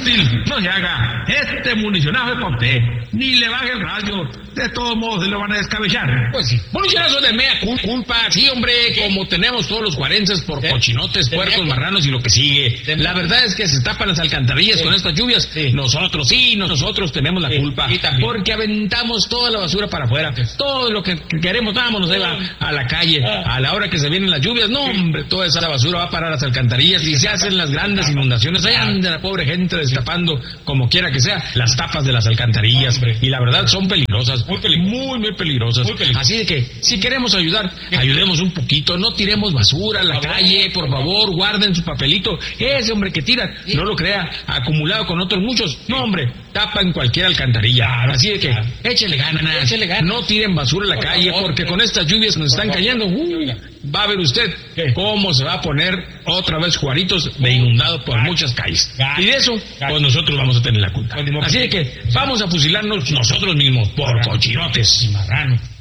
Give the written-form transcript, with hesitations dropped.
inútil, no se haga. Este municionazo es para usted. Ni le baje el radio. De todos modos se lo van a descabellar. Pues sí. Municionazo de mea culpa. Sí, hombre, como tenemos todos los cuarenses por cochinotes, puercos, marranos y lo que sigue. La verdad es que se tapan las alcantarillas con estas lluvias. Nosotros tenemos la culpa. Porque aventamos toda la basura para afuera. Todo lo que queremos, vámonos a la calle. A la hora que se vienen las lluvias, no, hombre, toda esa basura va a parar a las alcantarillas y se hacen las grandes inundaciones. Ahí anda la pobre gente destapando, como quiera que sea, las tapas de las alcantarillas. Y la verdad son peligrosas. Muy peligrosas. Así de que, si queremos ayudar, ayudemos un poquito. No tiremos basura a la calle, por favor, guarden su papelito. Ese hombre que tira, no lo crea, acumulado con otros muchos. No, hombre, tapa en cualquier alcantarilla. Así de que, échele ganas. No tiren basura a la calle, porque con estas lluvias que nos están cayendo, va a ver usted cómo se va a poner otra vez Juaritos de inundado por muchas calles. Y de eso, pues nosotros vamos a tener la culpa. Así de que vamos a fusilarnos nosotros mismos por cochinotes y marranos.